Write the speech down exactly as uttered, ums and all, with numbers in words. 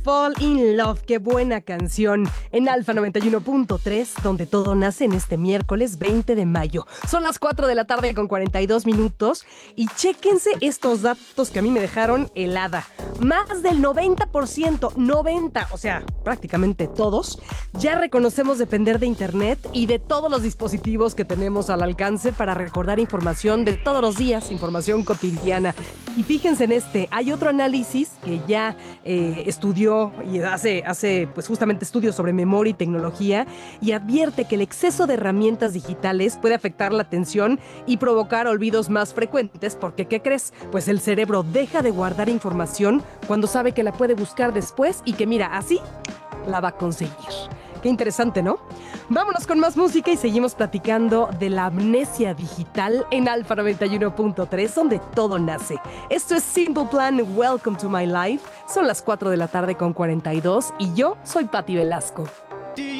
Fall in Love, qué buena canción. En Alfa noventa y uno punto tres, donde todo nace en este miércoles veinte de mayo. Son las cuatro de la tarde con cuarenta y dos minutos. Y chéquense estos datos que a mí me dejaron helada. Más del noventa por ciento, noventa, o sea, prácticamente todos, ya reconocemos depender de Internet y de todos los dispositivos que tenemos al alcance para recordar información de todos los días, información cotidiana. Y fíjense en este, hay otro análisis que ya eh, estudió y hace, hace pues justamente estudios sobre memoria y tecnología y advierte que el exceso de herramientas digitales puede afectar la atención y provocar olvidos más frecuentes porque, ¿qué crees? Pues el cerebro deja de guardar información cuando sabe que la puede buscar después y que mira, así la va a conseguir. Qué interesante, ¿no? Vámonos con más música y seguimos platicando de la amnesia digital en Alfa noventa y uno punto tres, donde todo nace. Esto es Simple Plan, Welcome to My Life. Son las cuatro de la tarde con cuarenta y dos y yo soy Patti Velasco.